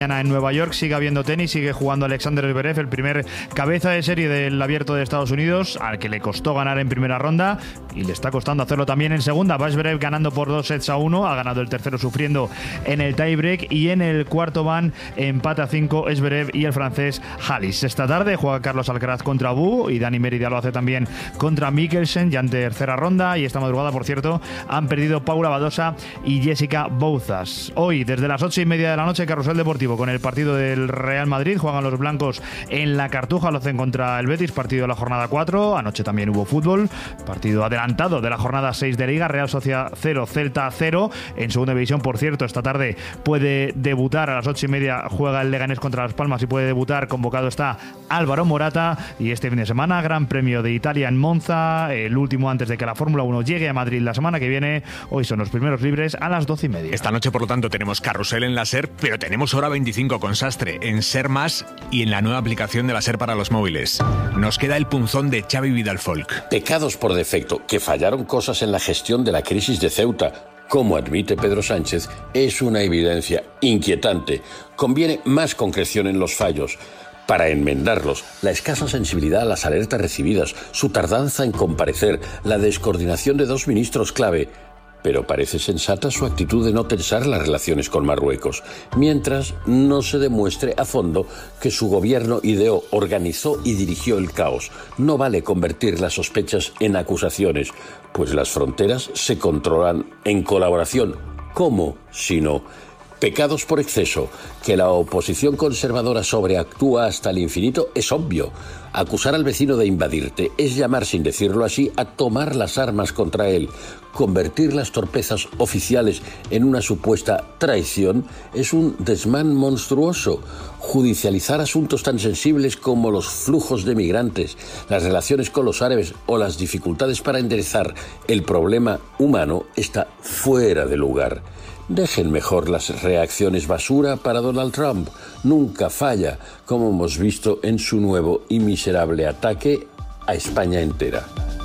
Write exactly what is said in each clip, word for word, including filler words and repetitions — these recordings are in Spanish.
En Nueva York sigue habiendo tenis, sigue jugando Alexander Zverev, el primer cabeza de serie del Abierto de Estados Unidos, al que le costó ganar en primera ronda y le está costando hacerlo también en segunda. Va Zverev ganando por dos sets a uno, ha ganado el tercero sufriendo en el tiebreak, y en el cuarto van empate a cinco Zverev y el francés Halys. Esta tarde juega Carlos Alcaraz contra Bu y Dani Mérida lo hace también contra Mikkelsen ya en tercera ronda, y esta madrugada, por cierto, han perdido Paula Badosa y Jessica Bouzas. Hoy, desde las ocho y media de la noche, Carrusel Deportivo con el partido del Real Madrid. Juegan los blancos en la Cartuja, lo hacen contra el Betis, partido de la jornada cuatro. Anoche también hubo fútbol, partido adelantado de la jornada seis de Liga. Real Sociedad cero, Celta cero. En segunda división, por cierto, esta tarde puede debutar a las ocho y media, juega el Leganés contra Las Palmas y puede debutar, convocado está Álvaro Morata. Y este fin de semana, Gran Premio de Italia en Monza, el último antes de que la Fórmula uno llegue a Madrid la semana que viene. Hoy son los primeros libres a las doce y media. Esta noche, por lo tanto, tenemos Carrusel en la SER, pero tenemos hora veinticinco con Sastre en SER Más y en la nueva aplicación de la SER para los móviles. Nos queda el punzón de Xavi Vidal Folk. Pecados por defecto, que fallaron cosas en la gestión de la crisis de Ceuta, como admite Pedro Sánchez, es una evidencia inquietante. Conviene más concreción en los fallos. Para enmendarlos, la escasa sensibilidad a las alertas recibidas, su tardanza en comparecer, la descoordinación de dos ministros clave. Pero parece sensata su actitud de no tensar las relaciones con Marruecos, mientras no se demuestre a fondo que su gobierno ideó, organizó y dirigió el caos. No vale convertir las sospechas en acusaciones, pues las fronteras se controlan en colaboración. ¿Cómo? Si no. Pecados por exceso. Que la oposición conservadora sobreactúa hasta el infinito es obvio. Acusar al vecino de invadirte es llamar, sin decirlo así, a tomar las armas contra él. Convertir las torpezas oficiales en una supuesta traición es un desmán monstruoso. Judicializar asuntos tan sensibles como los flujos de migrantes, las relaciones con los árabes o las dificultades para enderezar el problema humano está fuera de lugar. Dejen mejor las reacciones basura para Donald Trump. Nunca falla, como hemos visto en su nuevo y miserable ataque a España entera.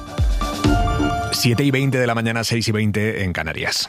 siete y veinte de la mañana, seis y veinte en Canarias.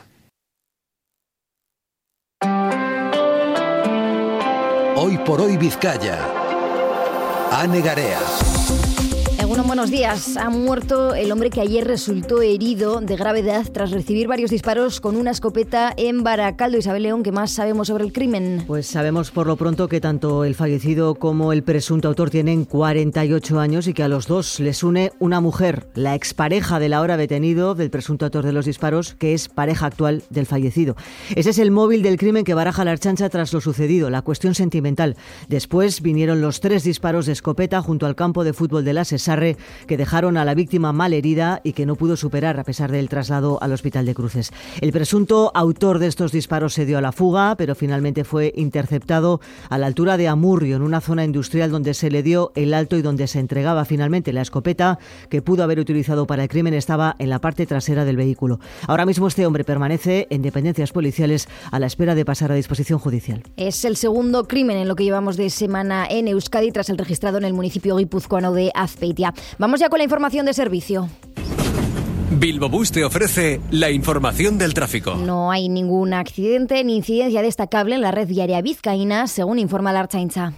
Hoy por hoy Vizcaya. Ane Garea. Bueno, buenos días. Ha muerto el hombre que ayer resultó herido de gravedad tras recibir varios disparos con una escopeta en Baracaldo. Isabel León, ¿qué más sabemos sobre el crimen? Pues sabemos por lo pronto que tanto el fallecido como el presunto autor tienen cuarenta y ocho años y que a los dos les une una mujer, la expareja del ahora detenido, del presunto autor de los disparos, que es pareja actual del fallecido. Ese es el móvil del crimen que baraja la Ertzaintza tras lo sucedido, la cuestión sentimental. Después vinieron los tres disparos de escopeta junto al campo de fútbol de la Sesarre, que dejaron a la víctima mal herida y que no pudo superar a pesar del traslado al Hospital de Cruces. El presunto autor de estos disparos se dio a la fuga, pero finalmente fue interceptado a la altura de Amurrio, en una zona industrial donde se le dio el alto y donde se entregaba finalmente la escopeta que pudo haber utilizado para el crimen. Estaba en la parte trasera del vehículo. Ahora mismo este hombre permanece en dependencias policiales a la espera de pasar a disposición judicial. Es el segundo crimen en lo que llevamos de semana en Euskadi tras el registrado en el municipio guipuzcoano de Azpeitia. Vamos ya con la información de servicio. Bilbobús te ofrece la información del tráfico. No hay ningún accidente ni incidencia destacable en la red viaria vizcaína, según informa la Ertzaintza.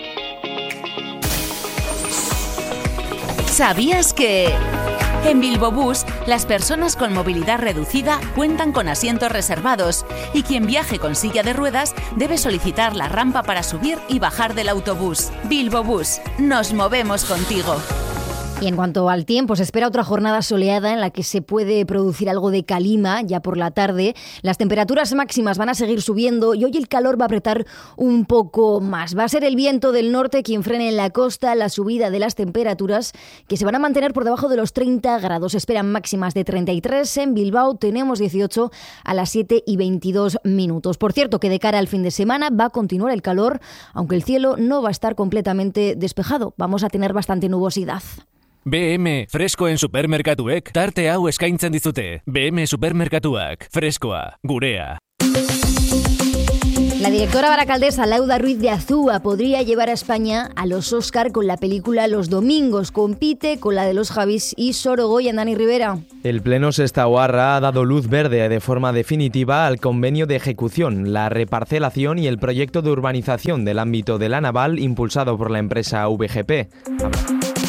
¿Sabías que...? En Bilbobús, las personas con movilidad reducida cuentan con asientos reservados y quien viaje con silla de ruedas debe solicitar la rampa para subir y bajar del autobús. Bilbobús, nos movemos contigo. Y en cuanto al tiempo, se espera otra jornada soleada en la que se puede producir algo de calima ya por la tarde. Las temperaturas máximas van a seguir subiendo y hoy el calor va a apretar un poco más. Va a ser el viento del norte quien frene en la costa la subida de las temperaturas, que se van a mantener por debajo de los treinta grados. Se esperan máximas de treinta y tres. En Bilbao tenemos dieciocho a las siete y veintidós minutos. Por cierto, que de cara al fin de semana va a continuar el calor, aunque el cielo no va a estar completamente despejado. Vamos a tener bastante nubosidad. B M, freskoen supermerkatuek tarte hau eskaintzen dizute. B M supermerkatuak, freskoa, gurea. La directora baracaldesa Lauda Ruiz de Azúa podría llevar a España a los Oscar con la película Los Domingos. Compite con la de los Javis y Sorogoyen, Dani Rivera. El Pleno Sestauarra ha dado luz verde de forma definitiva al convenio de ejecución, la reparcelación y el proyecto de urbanización del ámbito de la naval impulsado por la empresa V G P.